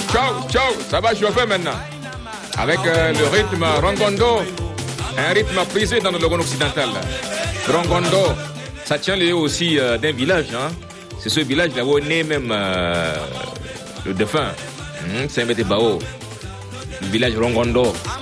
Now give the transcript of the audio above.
ciao, ça va chauffer maintenant. Avec le rythme Rongondo, un rythme prisé dans le Gabon occidental. Rongondo, ça tient lieu aussi d'un village. Hein. C'est ce village-là où est né même le défunt, Saint-Mété-Bao, le village Rongondo.